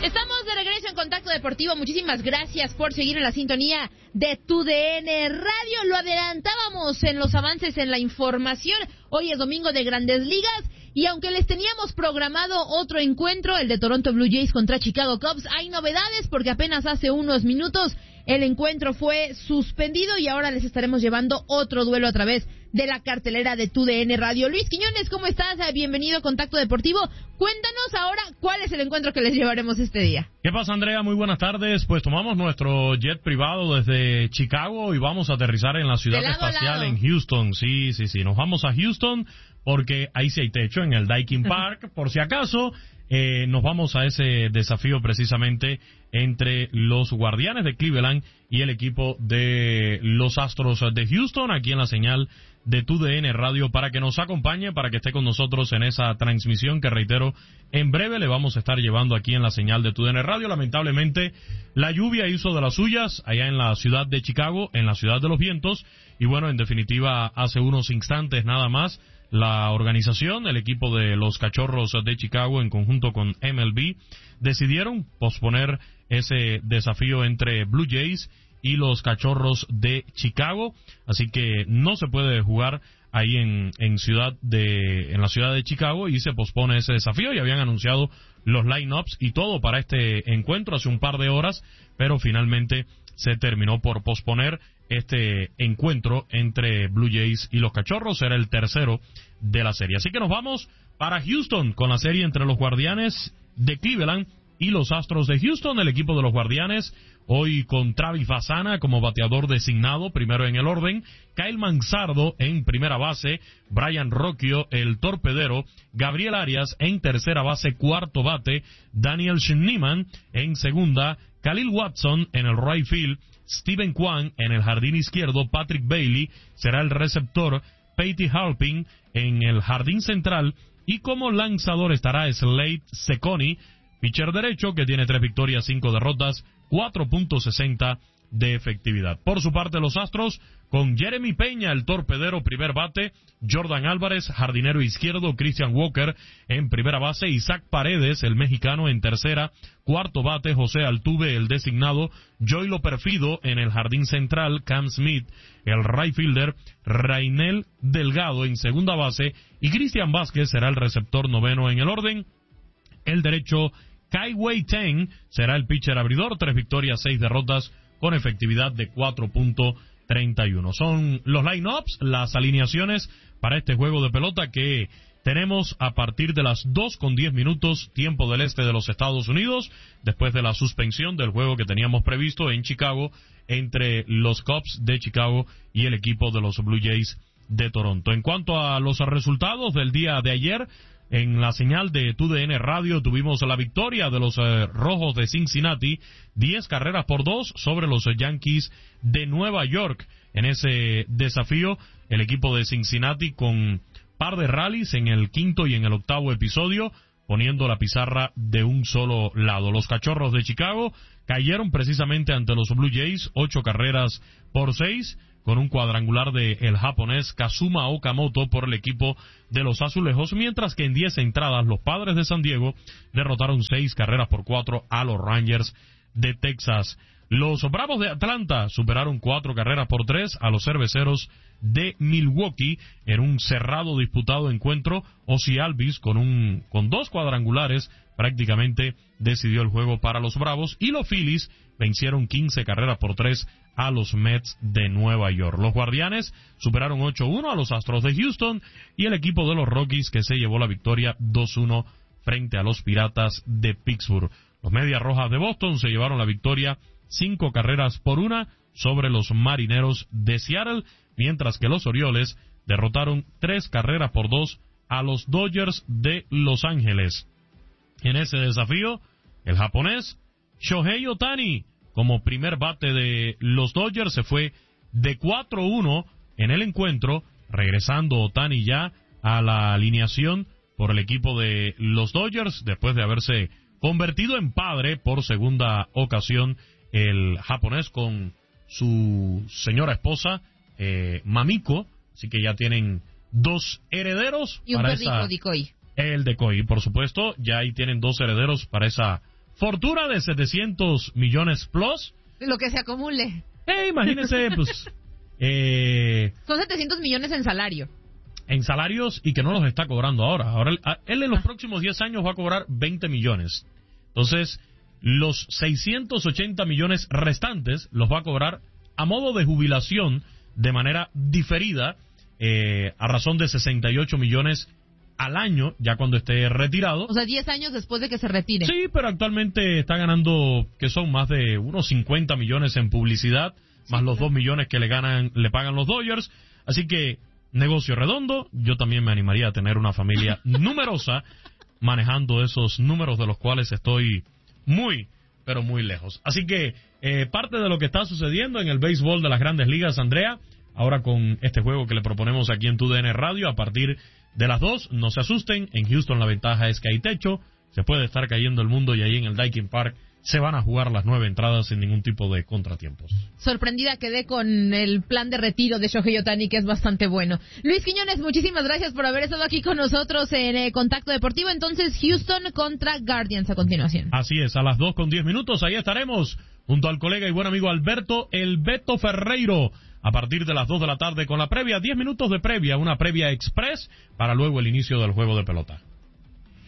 Estamos de regreso en Contacto Deportivo. Muchísimas gracias por seguir en la sintonía de TUDN Radio. Lo adelantábamos en los avances en la información. Hoy es domingo de Grandes Ligas y aunque les teníamos programado otro encuentro, el de Toronto Blue Jays contra Chicago Cubs, hay novedades porque apenas hace unos minutos el encuentro fue suspendido y ahora les estaremos llevando otro duelo a través de la cartelera de TUDN Radio. Luis Quiñones, ¿cómo estás? Bienvenido a Contacto Deportivo. Cuéntanos ahora cuál es el encuentro que les llevaremos este día. ¿Qué pasa, Andrea? Muy buenas tardes. Pues tomamos nuestro jet privado desde Chicago y vamos a aterrizar en la ciudad espacial en Houston. Sí. Nos vamos a Houston porque ahí sí hay techo en el Daikin Park. Por si acaso, nos vamos a ese desafío precisamente entre los Guardianes de Cleveland y el equipo de los Astros de Houston, aquí en la señal de TUDN Radio, para que nos acompañe, para que esté con nosotros en esa transmisión que, reitero, en breve le vamos a estar llevando aquí en la señal de TUDN Radio. Lamentablemente, la lluvia hizo de las suyas allá en la ciudad de Chicago, en la ciudad de los vientos, y bueno, en definitiva, hace unos instantes nada más, la organización, el equipo de los Cachorros de Chicago, en conjunto con MLB, decidieron posponer ese desafío entre Blue Jays y los Cachorros de Chicago, así que no se puede jugar ahí en la ciudad de Chicago y se pospone ese desafío. Y habían anunciado los line-ups y todo para este encuentro hace un par de horas, pero finalmente se terminó por posponer este encuentro entre Blue Jays y los Cachorros. Era el tercero de la serie, así que nos vamos para Houston con la serie entre los Guardianes de Cleveland y los Astros de Houston. El equipo de los Guardianes hoy con Travis Bassana como bateador designado, primero en el orden, Kyle Manzardo en primera base, Brian Rocchio, el torpedero, Gabriel Arias en tercera base, cuarto bate, Daniel Schneemann en segunda, Khalil Watson en el right field, Steven Kwan en el jardín izquierdo, Patrick Bailey será el receptor, Peyton Halpin en el jardín central, y como lanzador estará Slade Cecconi, pitcher derecho, que tiene 3 victorias, 5 derrotas, 4.60 de efectividad. Por su parte, los Astros, con Jeremy Peña, el torpedero, primer bate, Jordan Álvarez, jardinero izquierdo, Christian Walker en primera base, Isaac Paredes, el mexicano, en tercera, cuarto bate, José Altuve, el designado, Joylo Perfido en el jardín central, Cam Smith, el right fielder, Rainel Delgado en segunda base, y Cristian Vázquez será el receptor noveno en el orden. El derecho, Kai-Wei Teng será el pitcher abridor, 3 victorias, 6 derrotas, con efectividad de 4.31. Son los line-ups, las alineaciones para este juego de pelota que tenemos a partir de las 2:10 tiempo del este de los Estados Unidos, después de la suspensión del juego que teníamos previsto en Chicago entre los Cubs de Chicago y el equipo de los Blue Jays de Toronto. En cuanto a los resultados del día de ayer, en la señal de TUDN Radio tuvimos la victoria de los Rojos de Cincinnati, 10 carreras por 2 sobre los Yankees de Nueva York. En ese desafío, el equipo de Cincinnati con par de rallies en el quinto y en el octavo episodio, poniendo la pizarra de un solo lado. Los Cachorros de Chicago cayeron precisamente ante los Blue Jays, 8 carreras por 6, con un cuadrangular de el japonés Kazuma Okamoto por el equipo de los Azulejos, mientras que en 10 entradas los Padres de San Diego derrotaron 6 carreras por 4 a los Rangers de Texas. Los Bravos de Atlanta superaron 4 carreras por 3 a los Cerveceros de Milwaukee en un cerrado disputado encuentro. Ozzie Albies con 2 cuadrangulares prácticamente decidió el juego para los Bravos, y los Phillies vencieron 15 carreras por 3 a los Mets de Nueva York. Los Guardianes superaron 8-1 a los Astros de Houston, y el equipo de los Rockies que se llevó la victoria 2-1 frente a los Piratas de Pittsburgh. Los Medias Rojas de Boston se llevaron la victoria 5 carreras por 1 sobre los Marineros de Seattle, mientras que los Orioles derrotaron 3 carreras por 2 a los Dodgers de Los Ángeles. En ese desafío, el japonés Shohei Ohtani, como primer bate de los Dodgers, se fue de 4-1 en el encuentro, regresando Ohtani ya a la alineación por el equipo de los Dodgers, después de haberse convertido en padre por segunda ocasión el japonés con su señora esposa, Mamiko, así que ya tienen 2 herederos. Y un perrito Decoy. El Decoy, por supuesto, ya ahí tienen 2 herederos para esa fortuna de 700 millones plus. Lo que se acumule. Imagínense, pues... Son 700 millones en salario. En salarios y que no los está cobrando ahora. Ahora él en los próximos 10 años va a cobrar 20 millones. Entonces, los 680 millones restantes los va a cobrar a modo de jubilación de manera diferida, a razón de 68 millones al año, ya cuando esté retirado. O sea, 10 años después de que se retire. Sí, pero actualmente está ganando, que son más de unos 50 millones en publicidad, más los 2 millones que le pagan los Dodgers. Así que, negocio redondo. Yo también me animaría a tener una familia numerosa, manejando esos números de los cuales estoy muy, pero muy lejos. Así que, parte de lo que está sucediendo en el béisbol de las Grandes Ligas, Andrea, ahora con este juego que le proponemos aquí en TUDN Radio, a partir de las 2, no se asusten, en Houston la ventaja es que hay techo, se puede estar cayendo el mundo y ahí en el Daikin Park se van a jugar las 9 entradas sin ningún tipo de contratiempos. Sorprendida quedé con el plan de retiro de Shohei Ohtani, que es bastante bueno. Luis Quiñones, muchísimas gracias por haber estado aquí con nosotros en Contacto Deportivo. Entonces, Houston contra Guardians a continuación. Así es, a las 2:10, ahí estaremos junto al colega y buen amigo Alberto El Beto Ferreiro, a partir de las 2 de la tarde con la previa, 10 minutos de previa, una previa express para luego el inicio del juego de pelota.